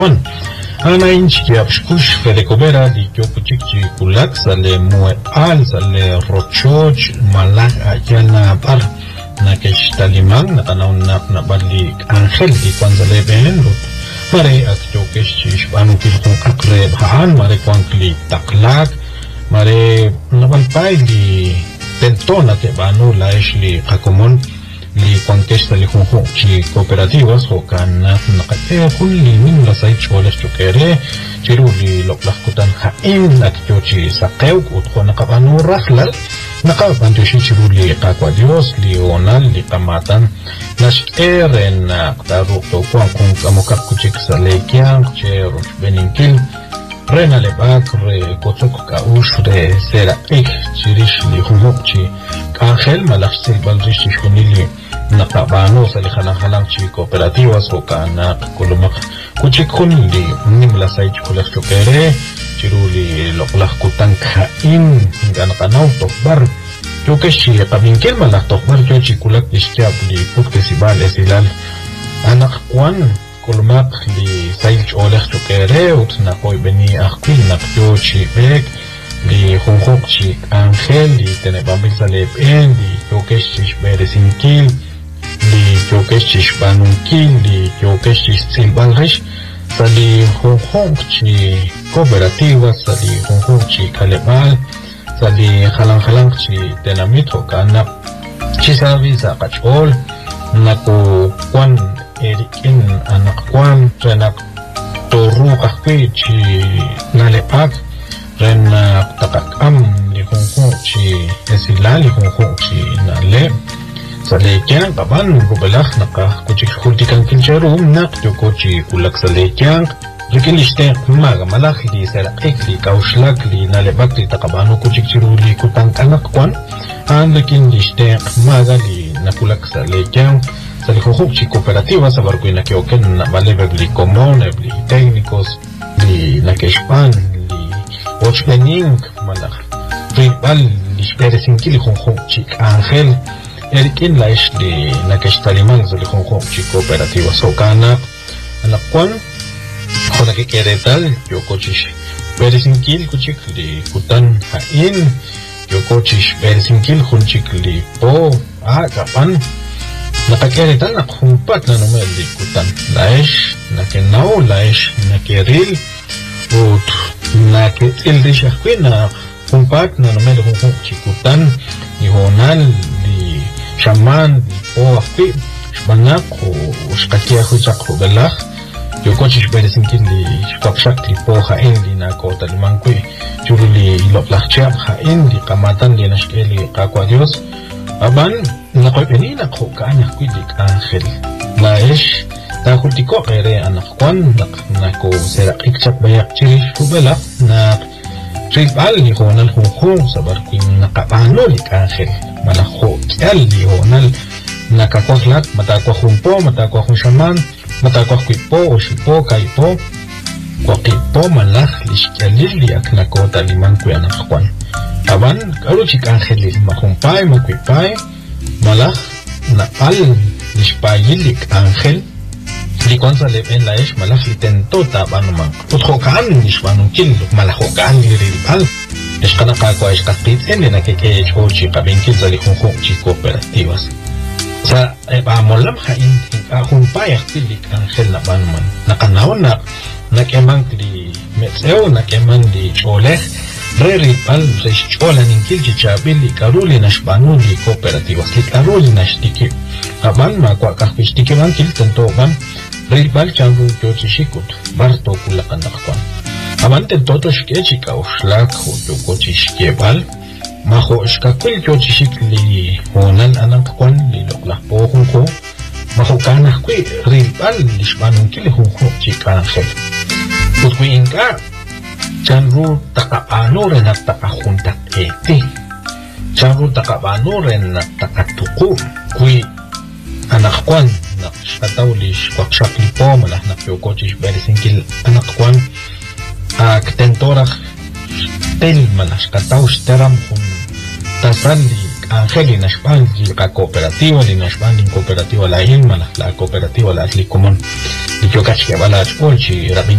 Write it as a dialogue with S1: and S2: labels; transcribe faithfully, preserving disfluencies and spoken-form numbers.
S1: Bueno, ana inchi abshkush ferekobera di kyokuchikchi kulak sale mue al sale rochoch malak ayana bar na keshtalimang na kanaw na nabalik angel di kwanzale benlo mare ak kyokeshi shbanu kilkung akre bhaan mare kwankli taklak mare nabalpay di tentona te banu laishli kakomon li contesta li junjo chi cooperativas o kana nakate kulli min la sai choles chukere chiru li loklakutan hain nakyochi saqew utko nakabanu rahlal nakabantu shi chiru li qaqwa dios li onal li qamatan nashkeren qtaru to kwa kun kamokak kuchik salekian chero beninkil rena le bakre kotok ka ushre sera ik chirish li junjo chi Ángel malaksil balrish shunili nakabano sa likhalang-halang chi cooperativas o kana kulumak kuchik hunili nimla sa ichkulak chukere chiruli loklak kutang kain hingga nakanaw tokbar chukeshi kabingkil malak tokbar cho chikulak iskyab li putkesibal esilal anak kwan kulumak li sa ichkulak chukere ut nakoy beni akwil nakyo chibek li junjok chik Ángel li tenebambil sa lepen li chokesh chish beresinkil li chokesh chish banunkil li chokesh chish silbalrish sa li junjok chi cooperativa sa li junjok chi kalebal sa li halang-halang chi tenamit o kanap chisabi sa kachol naku kwan erikin anak kwan renak toru kakwi chi nalepak ren takakam li junjok chi esila li junjok chi nale sa lekyang kaban rubalak naka kuchik kultikan kilcharum nak yokochi kulak sa lekyang rikin liste maga malak li serakik li kauslak li nalebak li takabano kuchik chiruli kutang anak kwan an rikin liste maga li nakulak sa lekyang sa li junjok chi kooperativa sa barkoy nakioken na balebeg li komon li teknikos li nakeshpan Ochpening malak ribal lisperesinkili junjok chik Ángel erikin laish li nakeshtalimang sa li junjok chik cooperativa so kana anakwan ko nakikeretal yoko chish peresinkil kuchik li kutan hain yoko chish peresinkil junchik li po agapan nakikeretal nakhumpat na numel li kutan laish nakenaw laish nakeril ut na que el de Shahquina compact na numero junjok chikutan ni honal di shaman di po akpi shbanak o shkakia huchak o belak yo kochish beresinkin di shkapshak li po hain di na kota limangkwi churu li iloplakchap hain di kamatan di nashkeli kakwa Dios aban nakoy penina ko kaanak kwi di Ángel laish Takut tiko kere anak kwan nak nako serak ikchak bayak chirish kubelak na tribal li honal hunghung sabar kuin nakapano li Ángel malako kyal li honal nakakwaklat matakwa humpo matakwa humshaman matakwa kwipo o shipo kaipo kwakipo malak lishkyalil li ak nako taliman kwe anak kwan aban karuchik Ángel li mahumpay makwipay malak napal lishpayil li Ángel Di kwanza lepen laish malak li tento taban mang uthokan nishwanung kil malahokan li ribal ishkana kakwa ishkakit ende nakeke chochi kabinkil sa li junjok chi cooperativas sa eba molam hain humpay aktil li Ángel na banman nakanaw na nakemang li metseo nakemang li choleh re ribal sa ischchola ninkil chichabil li karuli nashbanu li cooperativas li karuli nashtiki aban makwa kakpishtiki man kil tento ban Ribal changu kyochi shikut barto kulakan nakwan amante toto shkechi ka ushlak ho kyochi shkebal maho shkakul kyochi shikli honan anak kwan li loklak po hunko maho kanak kwi ribal lishmanung kili hunko chik Ángel utkwi inka chanru takapano ren at takahuntak ete chanru takapano ren at takatuku kwi anak kwan nak kataw li kwakshak li po malah nak yoko chish beresinkil anak kwan ak tentorak tel malah kataw steram hun tasal li Ángel Inashpan, la cooperativa, Inashpan, la cooperativa la Ilma, la cooperativa la Asli Común. Y yo caché que va la Olchi,